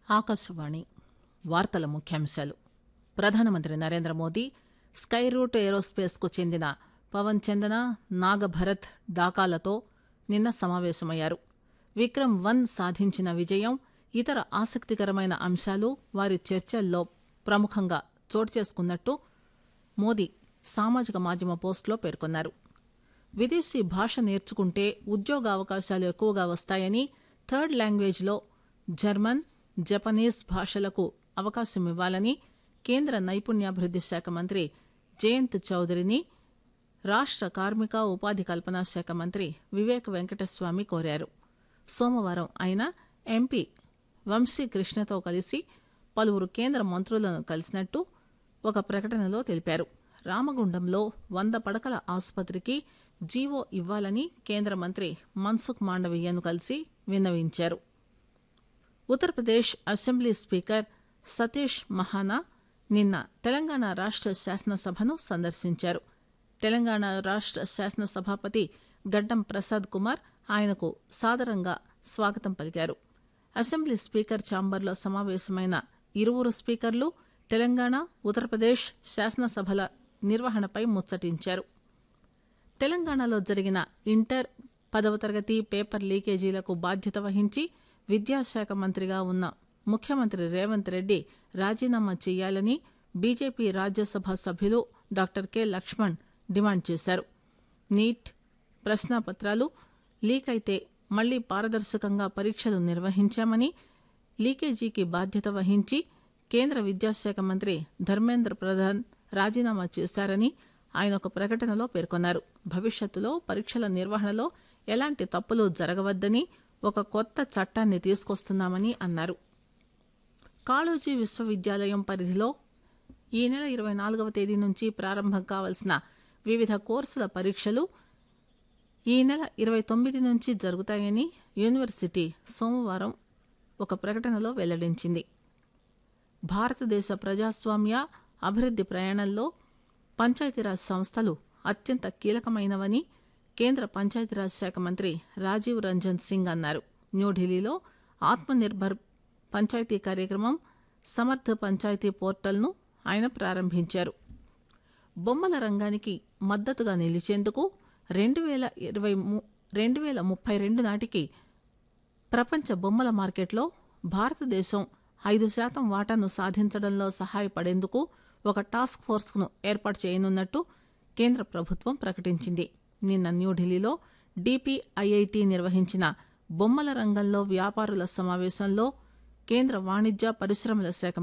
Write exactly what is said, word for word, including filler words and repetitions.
ఆకాశవాణి వార్తల ముఖ్యాంశాలు. ప్రధానమంత్రి Narendra Modi sky route aerospace కు చెందిన పవన్ చందన, నాగభరత్ డాకాలతో నిన్న సమావేశమయ్యారు. విక్రమ్ వన్ సాధించిన విజయం, ఇతర ఆసక్తికరమైన అంశాలు వారి చర్చల్లో ప్రముఖంగా చోటుచేసుకున్నట్టు మోదీ సామాజిక మాధ్యమ పోస్టులో పేర్కొన్నారు. విదేశీ భాష నేర్చుకుంటే ఉద్యోగావకాశాలు ఎక్కువగా వస్తాయని, థర్డ్ లాంగ్వేజ్లో జర్మన్, జపనీస్ భాషలకు అవకాశమివ్వాలని కేంద్ర నైపుణ్యాభివృద్ది శాఖ మంత్రి జయంత్ చౌదరిని రాష్ట కార్మిక ఉపాధి కల్పనా శాఖ మంత్రి వివేక్ వెంకటస్వామి కోరారు. సోమవారం ఆయన ఎంపీ వంశీ కృష్ణతో కలిసి పలువురు కేంద్ర మంత్రులను కలిసినట్టు ఒక ప్రకటనలో తెలిపారు. రామగుండంలో వంద పడకల ఆసుపత్రికి జీవో ఇవ్వాలని కేంద్ర మంత్రి మన్సుఖ్ మాండవీయను కలిసి విన్నవించారు. ఉత్తరప్రదేశ్ అసెంబ్లీ స్పీకర్ సతీష్ మహానా నిన్న తెలంగాణ రాష్ట శాసనసభను సందర్శించారు. తెలంగాణ రాష్ట శాసనసభాపతి గడ్డం ప్రసాద్ కుమార్ ఆయనకు సాదరంగా స్వాగతం పలికారు. అసెంబ్లీ స్పీకర్ ఛాంబర్లో సమావేశమైన ఇరువురు స్పీకర్లు తెలంగాణ, ఉత్తరప్రదేశ్ శాసనసభల నిర్వహణపై ముచ్చటించారు. తెలంగాణలో జరిగిన ఇంటర్ పదవ తరగతి పేపర్ లీకేజీలకు బాధ్యత వహించి విద్యాశాఖ మంత్రిగా ఉన్న ముఖ్యమంత్రి రేవంత్ రెడ్డి రాజీనామా చేయాలని బీజేపీ రాజ్యసభ సభ్యులు డాక్టర్ కె లక్ష్మణ్ డిమాండ్ చేశారు. నీట్ ప్రశ్నాపత్రాలు లీక్ అయితే మళ్లీ పారదర్శకంగా పరీక్షలు నిర్వహించామని, లీకేజీకి బాధ్యత వహించి కేంద్ర విద్యాశాఖ మంత్రి ధర్మేంద్ర ప్రధాన్ రాజీనామా చేశారని ఆయన ఒక ప్రకటనలో పేర్కొన్నారు. భవిష్యత్తులో పరీక్షల నిర్వహణలో ఎలాంటి తప్పులు జరగవద్దని ఒక కొత్త చట్టాన్ని తీసుకొస్తున్నామని అన్నారు. కాళోజీ విశ్వవిద్యాలయం పరిధిలో ఈ నెల ఇరవై నాలుగవ తేదీ నుంచి ప్రారంభం కావాల్సిన వివిధ కోర్సుల పరీక్షలు ఈ నెల ఇరవై తొమ్మిది నుంచి జరుగుతాయని యూనివర్సిటీ సోమవారం ఒక ప్రకటనలో వెల్లడించింది. భారతదేశ ప్రజాస్వామ్య అభివృద్ది ప్రయాణంలో పంచాయతీరాజ్ సంస్థలు అత్యంత కీలకమైనవని కేంద్ర పంచాయతీరాజ్ శాఖ మంత్రి రాజీవ్ రంజన్ సింగ్ అన్నారు. న్యూఢిల్లీలో ఆత్మనిర్భర్ పంచాయతీ కార్యక్రమం, సమర్థ పంచాయతీ పోర్టల్ను ఆయన ప్రారంభించారు. బొమ్మల రంగానికి మద్దతుగా నిలిచేందుకు రెండు వేల ఇరవై రెండు వేల ముప్పై రెండు నాటికి ప్రపంచ బొమ్మల మార్కెట్లో భారతదేశం ఐదు శాతం వాటాను సాధించడంలో సహాయపడేందుకు ఒక టాస్క్ ఫోర్స్ను ఏర్పాటు చేయనున్నట్టు కేంద్ర ప్రభుత్వం ప్రకటించింది. నిన్న న్యూఢిల్లీలో డిపిఐఐటి నిర్వహించిన బొమ్మల రంగంలో వ్యాపారుల సమావేశంలో కేంద్ర వాణిజ్య పరిశ్రమల శాఖ